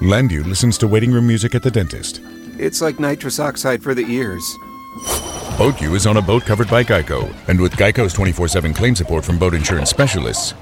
Landu listens to waiting room music at the dentist. It's like nitrous oxide for the ears. BoatU is on a boat covered by Geico. And with Geico's 24/7 claim support from boat insurance specialists,